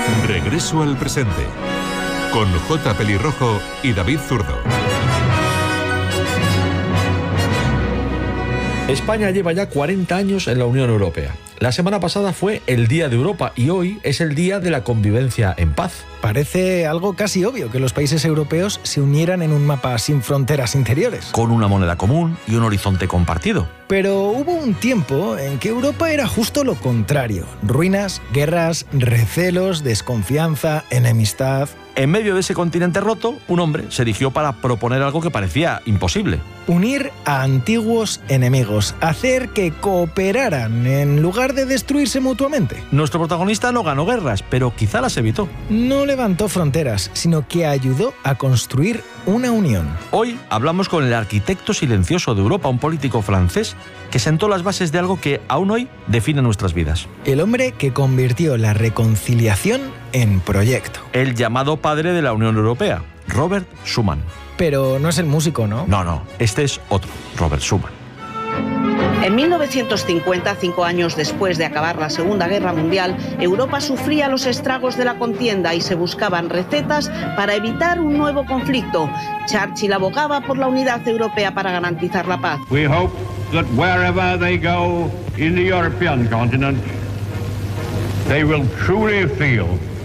Regreso al presente, con J. Pelirrojo y David Zurdo. España lleva ya 40 años en la Unión Europea. La semana pasada fue el Día de Europa y hoy es el Día de la Convivencia en Paz. Parece algo casi obvio que los países europeos se unieran en un mapa sin fronteras interiores. Con una moneda común y un horizonte compartido. Pero hubo un tiempo en que Europa era justo lo contrario. Ruinas, guerras, recelos, desconfianza, enemistad. En medio de ese continente roto, un hombre se erigió para proponer algo que parecía imposible. Unir a antiguos enemigos, hacer que cooperaran en lugar de destruirse mutuamente. Nuestro protagonista no ganó guerras, pero quizá las evitó. No levantó fronteras, sino que ayudó a construir una unión. Hoy hablamos con el arquitecto silencioso de Europa, un político francés que sentó las bases de algo que aún hoy define nuestras vidas. El hombre que convirtió la reconciliación en proyecto. El llamado padre de la Unión Europea, Robert Schuman. Pero no es el músico, ¿no? No, este es otro, Robert Schuman. En 1950, 5 años después de acabar la Segunda Guerra Mundial, Europa sufría los estragos de la contienda y se buscaban recetas para evitar un nuevo conflicto. Churchill abogaba por la unidad europea para garantizar la paz. We hope that wherever they go in the European continent, they will truly feel,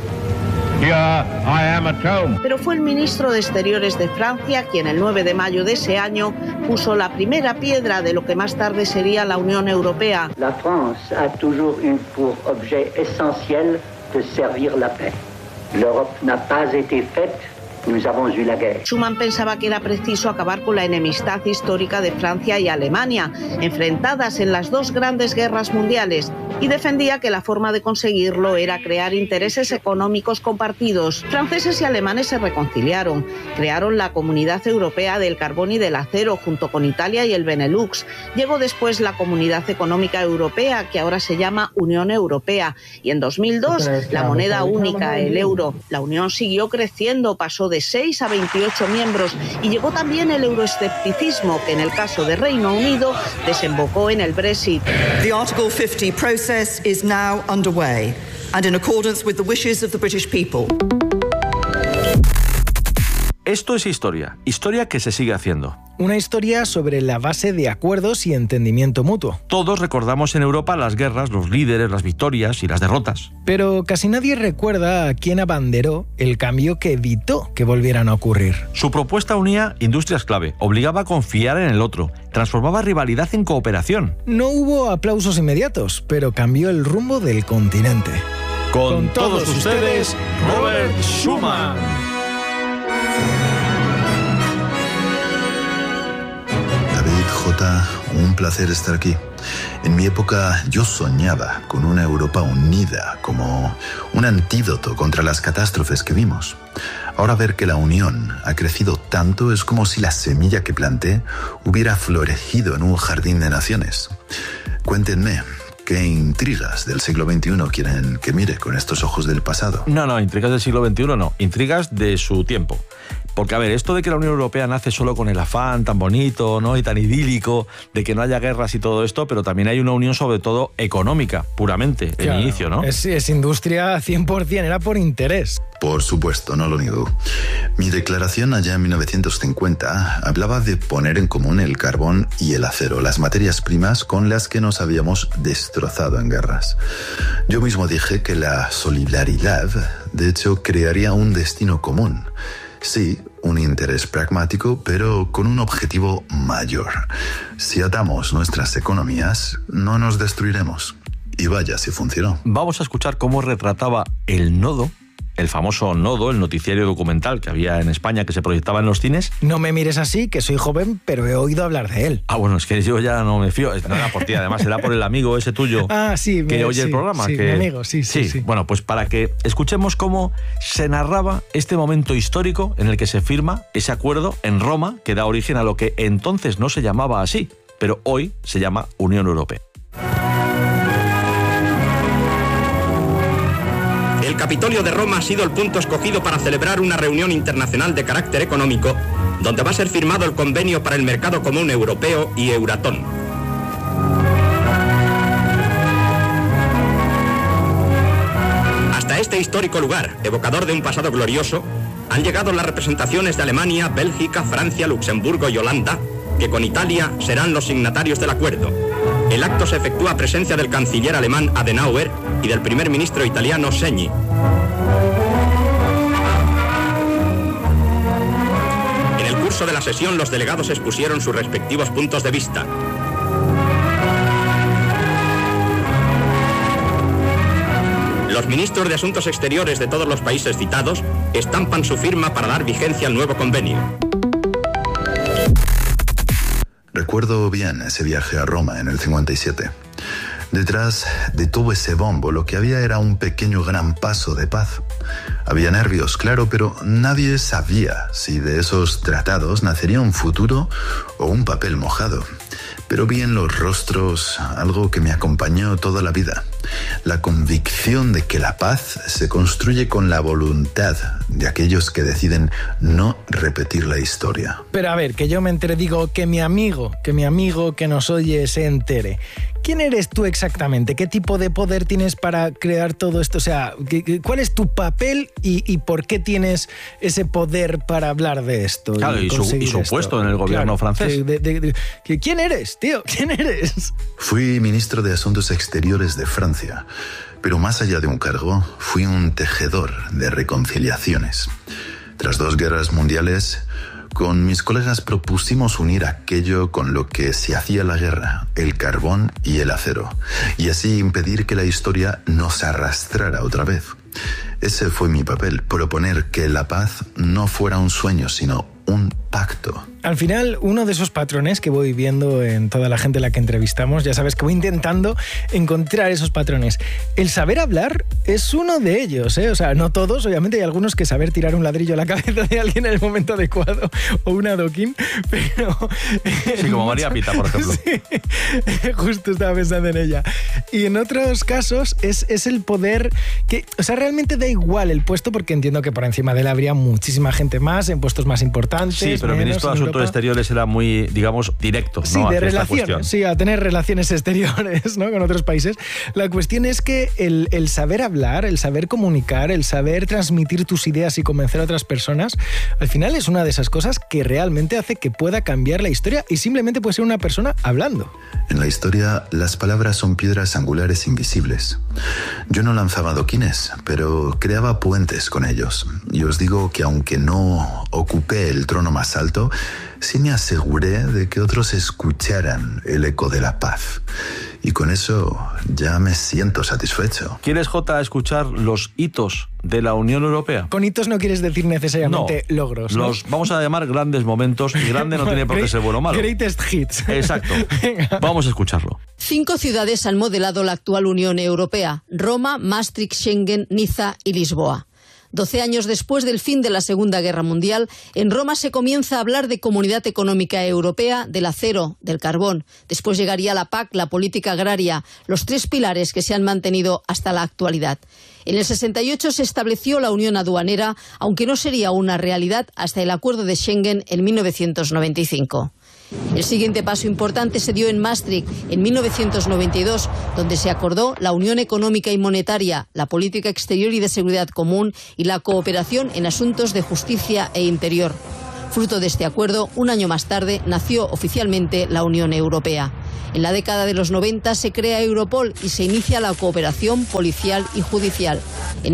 here I am at home. Pero fue el ministro de Exteriores de Francia quien el 9 de mayo de ese año puso la primera piedra de lo que más tarde sería la Unión Europea. La France a toujours eu pour objet essentiel de servir la paix. L'Europe n'a pas été faite. Nous avons eu la guerre. Schuman pensaba que era preciso acabar con la enemistad histórica de Francia y Alemania, enfrentadas en las dos grandes guerras mundiales, y defendía que la forma de conseguirlo era crear intereses económicos compartidos. Franceses y alemanes se reconciliaron, crearon la Comunidad Europea del Carbón y del Acero junto con Italia y el Benelux. Llegó después la Comunidad Económica Europea, que ahora se llama Unión Europea, y en 2002 la moneda única, el euro. La Unión siguió creciendo, pasó de 6 a 28 miembros y llegó también el euroescepticismo, que en el caso de Reino Unido desembocó en el Brexit. The Article 50 process is now underway and in accordance with the wishes of the British people. Esto es historia que se sigue haciendo. Una historia sobre la base de acuerdos y entendimiento mutuo. Todos recordamos en Europa las guerras, los líderes, las victorias y las derrotas. Pero casi nadie recuerda a quién abanderó el cambio que evitó que volvieran a ocurrir. Su propuesta unía industrias clave, obligaba a confiar en el otro, transformaba rivalidad en cooperación. No hubo aplausos inmediatos, pero cambió el rumbo del continente. Con todos ustedes, Robert Schuman. Jota, un placer estar aquí. En mi época yo soñaba con una Europa unida como un antídoto contra las catástrofes que vimos. Ahora ver que la Unión ha crecido tanto es como si la semilla que planté hubiera florecido en un jardín de naciones. Cuéntenme, ¿qué intrigas del siglo XXI quieren que mire con estos ojos del pasado? No, intrigas del siglo XXI no, intrigas de su tiempo. Porque, a ver, esto de que la Unión Europea nace solo con el afán tan bonito, ¿no?, y tan idílico de que no haya guerras y todo esto, pero también hay una unión sobre todo económica, puramente, en inicio, ¿no? Es industria 100%, era por interés. Por supuesto, no lo niego. Mi declaración allá en 1950 hablaba de poner en común el carbón y el acero, las materias primas con las que nos habíamos destrozado en guerras. Yo mismo dije que la solidaridad, de hecho, crearía un destino común. Sí, un interés pragmático, pero con un objetivo mayor. Si atamos nuestras economías, no nos destruiremos. Y vaya si funcionó. Vamos a escuchar cómo retrataba el nodo, el famoso Nodo, el noticiario documental que había en España que se proyectaba en los cines. No me mires así, que soy joven, pero he oído hablar de él. Ah, bueno, es que yo ya no me fío. No era por ti, además, era por el amigo ese tuyo que oye el programa. Sí, que... mi amigo, sí. Bueno, pues para que escuchemos cómo se narraba este momento histórico en el que se firma ese acuerdo en Roma que da origen a lo que entonces no se llamaba así, pero hoy se llama Unión Europea. El Capitolio de Roma ha sido el punto escogido para celebrar una reunión internacional de carácter económico, donde va a ser firmado el convenio para el mercado común europeo y Euratom. Hasta a este histórico lugar, evocador de un pasado glorioso, han llegado las representaciones de Alemania, Bélgica, Francia, Luxemburgo y Holanda, que con Italia serán los signatarios del acuerdo. El acto se efectúa a presencia del canciller alemán Adenauer y del primer ministro italiano Segni. En el curso de la sesión, los delegados expusieron sus respectivos puntos de vista. Los ministros de Asuntos Exteriores de todos los países citados estampan su firma para dar vigencia al nuevo convenio. Recuerdo bien ese viaje a Roma en el 57. Detrás de todo ese bombo lo que había era un pequeño gran paso de paz. Había nervios, claro, pero nadie sabía si de esos tratados nacería un futuro o un papel mojado. Pero vi en los rostros algo que me acompañó toda la vida. La convicción de que la paz se construye con la voluntad de aquellos que deciden no repetir la historia. Pero a ver, que yo me entere, digo, que mi amigo que nos oye se entere. ¿Quién eres tú exactamente? ¿Qué tipo de poder tienes para crear todo esto? O sea, ¿cuál es tu papel y por qué tienes ese poder para hablar de esto? Claro, y su puesto en el gobierno francés. ¿Quién eres, tío? ¿Quién eres? Fui ministro de Asuntos Exteriores de Francia, pero más allá de un cargo, fui un tejedor de reconciliaciones. Tras 2 guerras mundiales, con mis colegas propusimos unir aquello con lo que se hacía la guerra, el carbón y el acero, y así impedir que la historia nos arrastrara otra vez. Ese fue mi papel, proponer que la paz no fuera un sueño, sino un pacto. Al final, uno de esos patrones que voy viendo en toda la gente a la que entrevistamos, ya sabes que voy intentando encontrar esos patrones. El saber hablar es uno de ellos, ¿eh? O sea, no todos, obviamente hay algunos que saber tirar un ladrillo a la cabeza de alguien en el momento adecuado o un adoquín, pero... Sí, como María Pita, por ejemplo. Sí, justo estaba pensando en ella. Y en otros casos es el poder que... O sea, realmente da igual el puesto porque entiendo que por encima de él habría muchísima gente más en puestos más importantes. Sí, pero el ministro de Asuntos Exteriores era muy, digamos, directo, ¿no? Sí, de relaciones, sí, a tener relaciones exteriores, ¿no? Con otros países. La cuestión es que el saber hablar, el saber comunicar, el saber transmitir tus ideas y convencer a otras personas, al final es una de esas cosas que realmente hace que pueda cambiar la historia y simplemente puede ser una persona hablando. En la historia, las palabras son piedras angulares invisibles. Yo no lanzaba adoquines, pero creaba puentes con ellos. Y os digo que aunque no ocupé el trono más alto, sí me aseguré de que otros escucharan el eco de la paz. Y con eso ya me siento satisfecho. ¿Quieres, Jota, escuchar los hitos de la Unión Europea? Con hitos no quieres decir necesariamente logros, ¿no? Los vamos a llamar grandes momentos, y grande no tiene por qué ser bueno o malo. Greatest hits. Exacto. Vamos a escucharlo. 5 ciudades han modelado la actual Unión Europea: Roma, Maastricht, Schengen, Niza y Lisboa. 12 años después del fin de la Segunda Guerra Mundial, en Roma se comienza a hablar de Comunidad Económica Europea, del acero, del carbón. Después llegaría la PAC, la política agraria, los 3 pilares que se han mantenido hasta la actualidad. En el 68 se estableció la Unión Aduanera, aunque no sería una realidad hasta el Acuerdo de Schengen en 1995. El siguiente paso importante se dio en Maastricht en 1992, donde se acordó la Unión Económica y Monetaria, la política exterior y de seguridad común y la cooperación en asuntos de justicia e interior. Fruto de este acuerdo, un año más tarde, nació oficialmente la Unión Europea. En la década de los 90 se crea Europol y se inicia la cooperación policial y judicial. En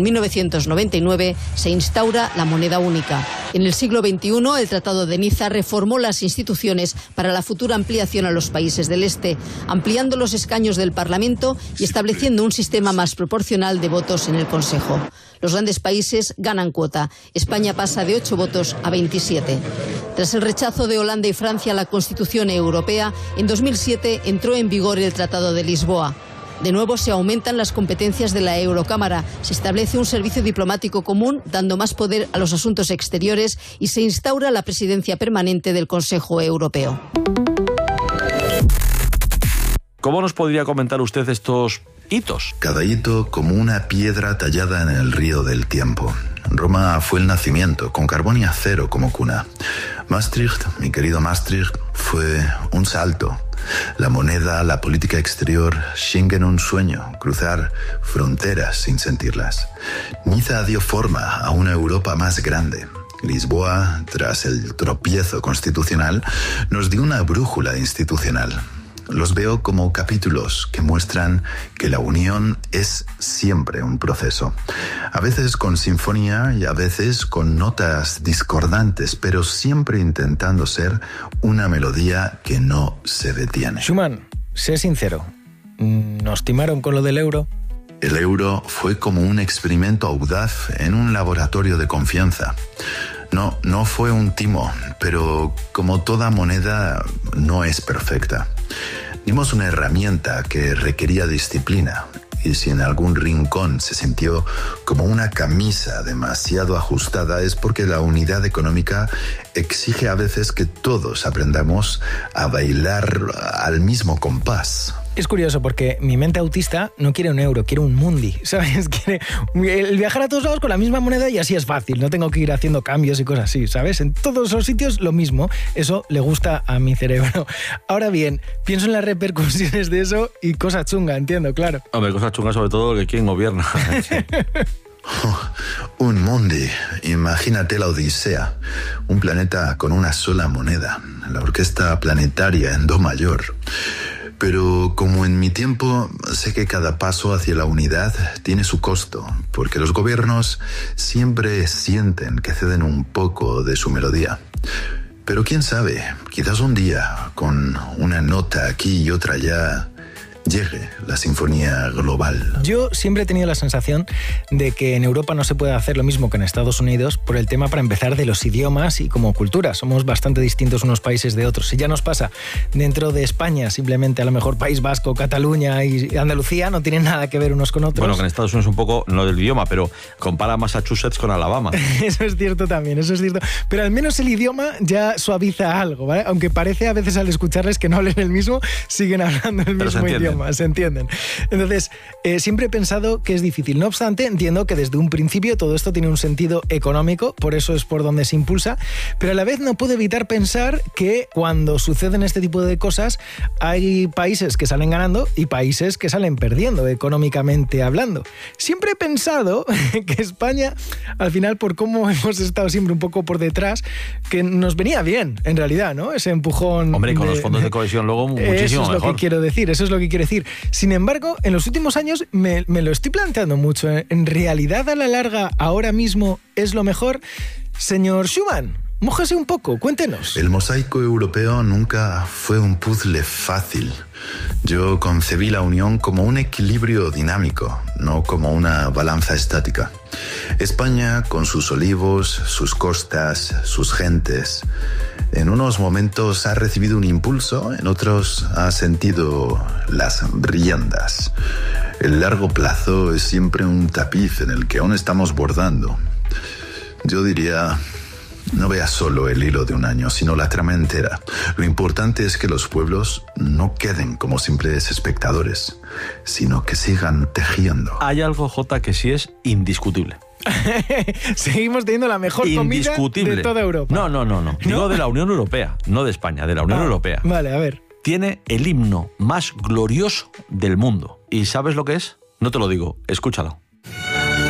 1999 se instaura la moneda única. En el siglo XXI, el Tratado de Niza reformó las instituciones para la futura ampliación a los países del Este, ampliando los escaños del Parlamento y estableciendo un sistema más proporcional de votos en el Consejo. Los grandes países ganan cuota. España pasa de 8 votos a 27. Tras el rechazo de Holanda y Francia a la Constitución Europea, en 2007 entró en vigor el Tratado de Lisboa. De nuevo se aumentan las competencias de la Eurocámara, se establece un servicio diplomático común, dando más poder a los asuntos exteriores, y se instaura la presidencia permanente del Consejo Europeo. ¿Cómo nos podría comentar usted estos hitos? Cada hito como una piedra tallada en el río del tiempo. Roma fue el nacimiento, con carbón y acero como cuna. Maastricht, mi querido Maastricht, fue un salto. La moneda, la política exterior, Schengen un sueño, cruzar fronteras sin sentirlas. Niza dio forma a una Europa más grande. Lisboa, tras el tropiezo constitucional, nos dio una brújula institucional. Los veo como capítulos que muestran que la unión es siempre un proceso. A veces con sinfonía y a veces con notas discordantes, pero siempre intentando ser una melodía que no se detiene. Schuman, sé sincero, ¿nos timaron con lo del euro? El euro fue como un experimento audaz en un laboratorio de confianza. No fue un timo, pero como toda moneda no es perfecta. Dimos una herramienta que requería disciplina, y si en algún rincón se sintió como una camisa demasiado ajustada es porque la unidad económica exige a veces que todos aprendamos a bailar al mismo compás. Es curioso porque mi mente autista no quiere un euro, quiere un mundi, ¿sabes? Quiere el viajar a todos lados con la misma moneda y así es fácil, no tengo que ir haciendo cambios y cosas así, ¿sabes? En todos los sitios lo mismo, eso le gusta a mi cerebro. Ahora bien, pienso en las repercusiones de eso y cosa chunga, entiendo, claro. Hombre, cosa chunga sobre todo que quien gobierna. Un mundi, imagínate la Odisea, un planeta con una sola moneda, la orquesta planetaria en do mayor. Pero como en mi tiempo, sé que cada paso hacia la unidad tiene su costo, porque los gobiernos siempre sienten que ceden un poco de su melodía. Pero quién sabe, quizás un día, con una nota aquí y otra allá, llegue la sinfonía global. Yo siempre he tenido la sensación de que en Europa no se puede hacer lo mismo que en Estados Unidos por el tema, para empezar, de los idiomas y como cultura. Somos bastante distintos unos países de otros. Si ya nos pasa dentro de España, simplemente a lo mejor País Vasco, Cataluña y Andalucía no tienen nada que ver unos con otros. Bueno, que en Estados Unidos un poco, no del idioma, pero compara Massachusetts con Alabama. Eso es cierto también, eso es cierto. Pero al menos el idioma ya suaviza algo, ¿vale? Aunque parece a veces al escucharles que no hablen el mismo, siguen hablando el mismo idioma. Se entienden. Entonces, siempre he pensado que es difícil. No obstante, entiendo que desde un principio todo esto tiene un sentido económico, por eso es por donde se impulsa, pero a la vez no puedo evitar pensar que cuando suceden este tipo de cosas hay países que salen ganando y países que salen perdiendo económicamente hablando. Siempre he pensado que España, al final, por cómo hemos estado siempre un poco por detrás, que nos venía bien, en realidad, ¿no? Ese empujón. Hombre, con los fondos de cohesión luego muchísimo mejor. Eso es lo que quiero decir, eso es lo que quiero decir. Sin embargo, en los últimos años me lo estoy planteando mucho. ¿En realidad, a la larga, ahora mismo es lo mejor? Señor Schuman, mójese un poco, cuéntenos. El mosaico europeo nunca fue un puzzle fácil. Yo concebí la unión como un equilibrio dinámico, no como una balanza estática. España, con sus olivos, sus costas, sus gentes, en unos momentos ha recibido un impulso, en otros ha sentido las riendas. El largo plazo es siempre un tapiz en el que aún estamos bordando. Yo diría, no veas solo el hilo de un año, sino la trama entera. Lo importante es que los pueblos no queden como simples espectadores, sino que sigan tejiendo. Hay algo, Jota, que sí es indiscutible. Seguimos teniendo la mejor comida de toda Europa. No. Digo de la Unión Europea, no de España, de la Unión Europea. Vale, a ver. Tiene el himno más glorioso del mundo. ¿Y sabes lo que es? No te lo digo, escúchalo.